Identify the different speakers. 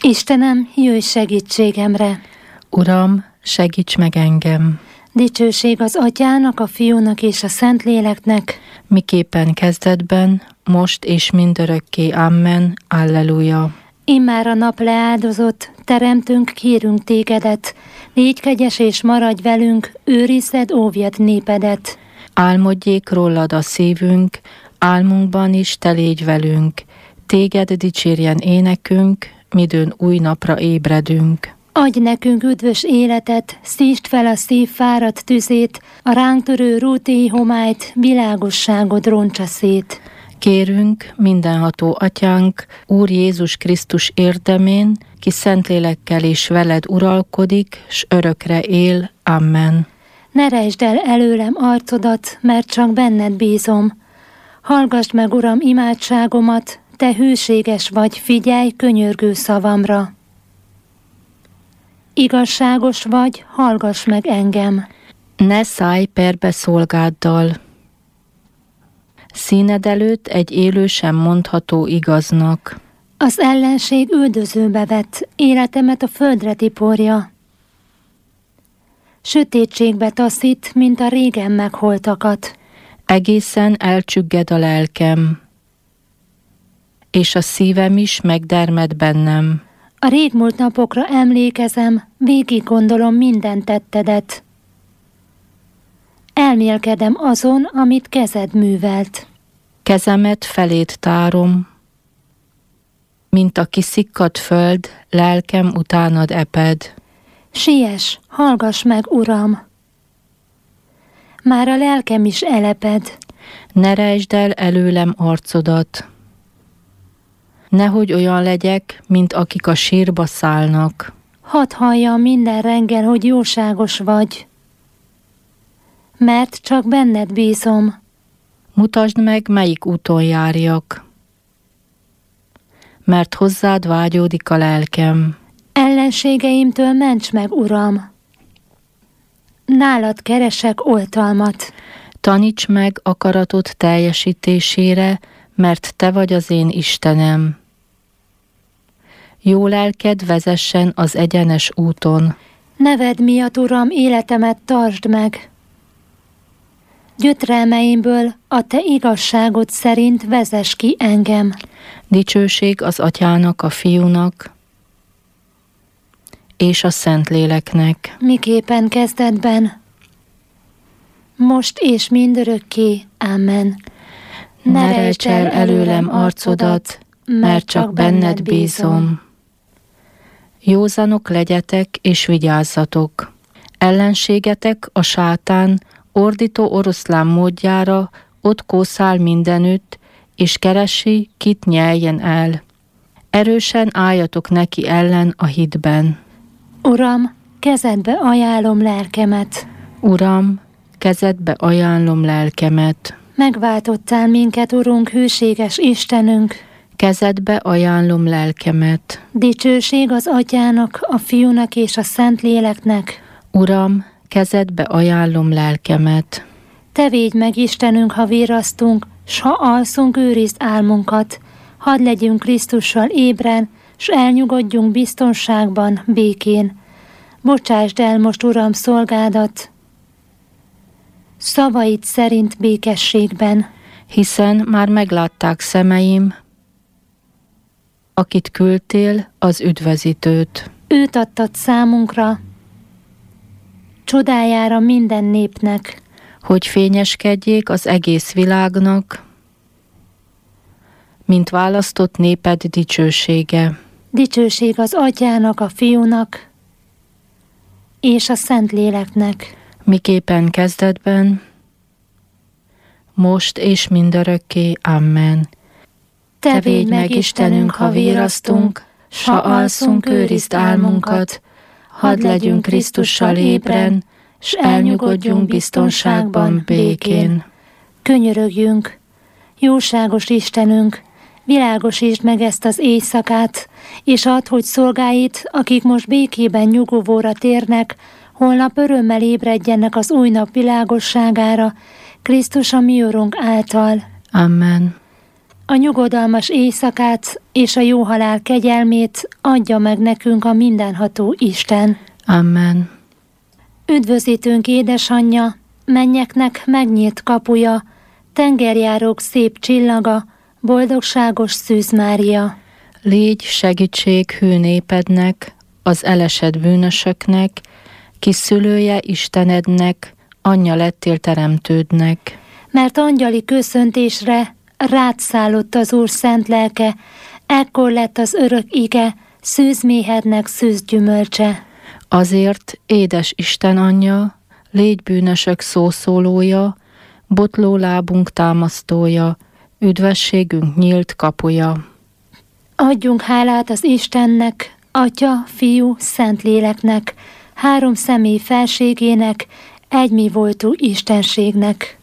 Speaker 1: Istenem, jöjj segítségemre!
Speaker 2: Uram, segíts meg engem!
Speaker 1: Dicsőség az Atyának, a Fiúnak és a Szentléleknek,
Speaker 2: miképpen kezdetben, most és mindörökké. Amen. Alleluja.
Speaker 1: Immár a nap leáldozott, teremtünk, kérünk tégedet, légy kegyes és maradj velünk, őrizzed, óvjad népedet.
Speaker 2: Álmodjék rólad a szívünk, álmunkban is te légy velünk, téged dicsérjen énekünk, midőn új napra ébredünk.
Speaker 1: Adj nekünk üdvös életet, szítsd fel a szív fáradt tüzét, a ránk törő rútéi homályt, világosságod roncsa szét.
Speaker 2: Kérünk, mindenható Atyánk, Úr Jézus Krisztus érdemén, ki Szentlélekkel és veled uralkodik, s örökre él. Amen.
Speaker 1: Ne rejtsd el előlem arcodat, mert csak benned bízom. Hallgassd meg, Uram, imádságomat, te hűséges vagy, figyelj könyörgő szavamra. Igazságos vagy, hallgass meg engem.
Speaker 2: Ne szállj perbe szolgáddal. Színed előtt egy élő sem mondható igaznak.
Speaker 1: Az ellenség üldözőbe vett, életemet a földre tiporja. Sötétségbe taszít, mint a régen megholtakat.
Speaker 2: Egészen elcsügged a lelkem, és a szívem is megdermed bennem.
Speaker 1: A régmúlt napokra emlékezem, végig gondolom minden tettedet. Elmélkedem azon, amit kezed művelt.
Speaker 2: Kezemet felét tárom, mint a kiszikkadt föld, lelkem utánad eped.
Speaker 1: Siess, hallgass meg, Uram! Már a lelkem is eleped.
Speaker 2: Ne rejtsd el előlem arcodat. Nehogy olyan legyek, mint akik a sírba szállnak.
Speaker 1: Hadd halljam minden reggel, hogy jóságos vagy, mert csak benned bízom.
Speaker 2: Mutasd meg, melyik úton járjak, mert hozzád vágyódik a lelkem.
Speaker 1: Ellenségeimtől ments meg, Uram! Nálad keresek oltalmat.
Speaker 2: Taníts meg akaratod teljesítésére, mert te vagy az én Istenem. Jó lelked vezessen az egyenes úton.
Speaker 1: Neved miatt, Uram, életemet tartsd meg. Gyötrelmeimből a te igazságod szerint vezess ki engem.
Speaker 2: Dicsőség az Atyának, a Fiúnak és a Szentléleknek.
Speaker 1: Miképpen kezdetben, most és mindörökké. Amen.
Speaker 2: Ne rejts el előlem arcodat, mert csak benned bízom. Józanok legyetek és vigyázzatok. Ellenségetek, a sátán, ordító oroszlán módjára ott kószál mindenütt, és keresi, kit nyeljen el. Erősen álljatok neki ellen a hitben.
Speaker 1: Uram, kezedbe ajánlom lelkemet.
Speaker 2: Uram, kezedbe ajánlom lelkemet.
Speaker 1: Megváltottál minket, Urunk, hűséges Istenünk.
Speaker 2: Kezedbe ajánlom lelkemet.
Speaker 1: Dicsőség az Atyának, a Fiúnak és a Szentléleknek.
Speaker 2: Uram, kezedbe ajánlom lelkemet.
Speaker 1: Te védj meg, Istenünk, ha virrasztunk, s ha alszunk, őrizd álmunkat. Hadd legyünk Krisztussal ébren, s elnyugodjunk biztonságban, békén. Bocsásd el most, Uram, szolgádat, szavaid szerint békességben.
Speaker 2: Hiszen már meglátták szemeim, akit küldtél, az üdvözítőt.
Speaker 1: Őt adtad számunkra, csodájára minden népnek.
Speaker 2: Hogy fényeskedjék az egész világnak, mint választott néped dicsősége.
Speaker 1: Dicsőség az Atyának, a Fiúnak és a Szentléleknek.
Speaker 2: Miképpen kezdetben, most és mindörökké. Amen.
Speaker 1: Te védj meg, Istenünk, ha virrasztunk, s ha alszunk, őrizd álmunkat. Hadd legyünk Krisztussal ébren, s elnyugodjunk biztonságban, békén. Könyörögjünk, jóságos Istenünk, világosítsd meg ezt az éjszakát, és add, hogy szolgáid, akik most békében nyugovóra térnek, holnap örömmel ébredjenek az új nap világosságára, Krisztus a mi Urunk által.
Speaker 2: Amen.
Speaker 1: a nyugodalmas éjszakát és a jó halál kegyelmét adja meg nekünk a mindenható Isten.
Speaker 2: Amen.
Speaker 1: Üdvözítőnk édesanyja, mennyeknek megnyílt kapuja, tengerjárók szép csillaga, boldogságos Szűz Mária.
Speaker 2: Légy segítség hű népednek, az elesett bűnösöknek, kis szülője Istenednek, anyja lettél teremtődnek.
Speaker 1: Mert angyali köszöntésre rád szállott az Úr szent lelke, ekkor lett az örök ige, szűzméhednek szűz gyümölcse.
Speaker 2: Azért, édes Isten anyja, légy bűnösök szószólója, botló lábunk támasztója, üdvességünk nyílt kapuja.
Speaker 1: Adjunk hálát az Istennek, Atya, Fiú, Szentléleknek, három személy felségének, egy mi voltú Istenségnek.